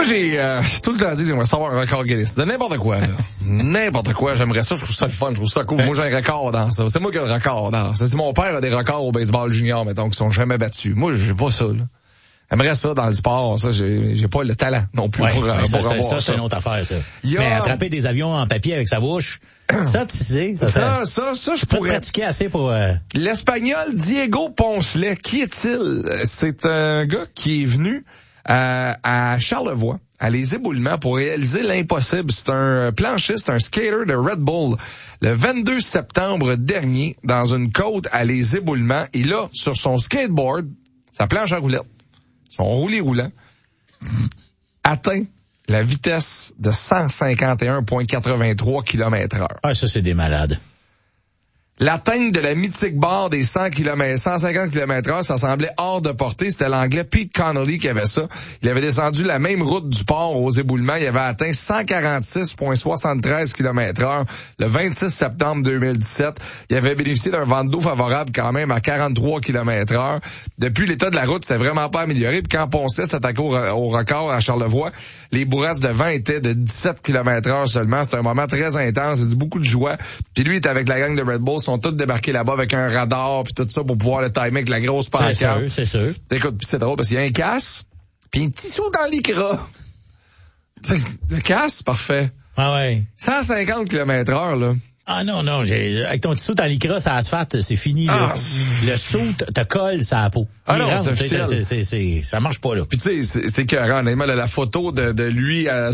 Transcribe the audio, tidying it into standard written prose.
j'ai tout le temps dit que j'aimerais savoir un record Guinness. De n'importe quoi, là. N'importe quoi, j'aimerais ça, je trouve ça le fun, je trouve ça cool. Moi, j'ai un record dans ça. C'est moi qui ai le record dans ça. Mon père a des records au baseball junior, mettons, qui sont jamais battus. Moi, j'ai pas ça, là. J'aimerais ça dans le sport, ça, j'ai pas le talent non plus pour avoir ça, c'est une autre affaire, ça. Mais attraper des avions en papier avec sa bouche, ça, tu sais, ça, je pourrais pratiquer assez pour... L'Espagnol Diego Poncelet, qui est-il? C'est un gars qui est venu à Charlevoix, à Les Éboulements, pour réaliser l'impossible. C'est un planchiste, un skater de Red Bull. Le 22 septembre dernier, dans une côte à Les Éboulements, il a, sur son skateboard, sa planche à roulettes, son roulis-roulant, atteint la vitesse de 151,83 km/h. Ah, ça, c'est des malades. L'atteinte de la mythique barre des 150 km/h, ça semblait hors de portée. C'était l'Anglais Pete Connolly qui avait ça. Il avait descendu la même route du port aux Éboulements. Il avait atteint 146,73 km/h le 26 septembre 2017. Il avait bénéficié d'un vent d'eau favorable quand même à 43 km/h. Depuis, l'état de la route s'était vraiment pas amélioré. Puis quand Poncelet s'est attaqué au record à Charlevoix, les bourrasques de vent étaient de 17 km/h seulement. C'était un moment très intense. Il dit beaucoup de joie. Puis lui, il était avec la gang de Red Bull. Sont tous débarqués là-bas avec un radar puis tout ça pour pouvoir le timer avec la grosse pancarte. C'est sûr. Écoute, pis c'est drôle parce qu'il y a un casse puis un petit sou dans l'écras. Le casse, parfait. Ah ouais. 150 km/h, là. Ah non, avec ton petit saut dans l'écras, ça asphalte, c'est fini, là. Le saut te colle sur la peau. Ah non, c'est officiel. Ça marche pas, là. Puis tu sais, c'est écœurant, honnêtement, la photo de lui à